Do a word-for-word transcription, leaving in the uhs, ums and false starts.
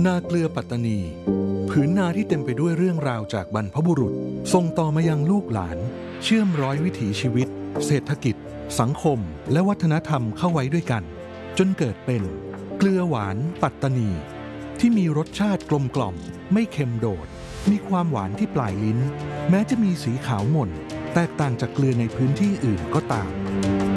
นาเกลือปัตตานีผืนนาที่เต็มไปด้วยเรื่องราวจากบรรพบุรุษส่งต่อมายังลูกหลานเชื่อมร้อยวิถีชีวิตเศรษฐกิจสังคมและวัฒนธรรมเข้าไว้ด้วยกันจนเกิดเป็นเกลือหวานปัตตานีที่มีรสชาติกลมกล่อมไม่เค็มโดดมีความหวานที่ปลายลิ้นแม้จะมีสีขาวหม่นแตกต่างจากเกลือในพื้นที่อื่นก็ตาม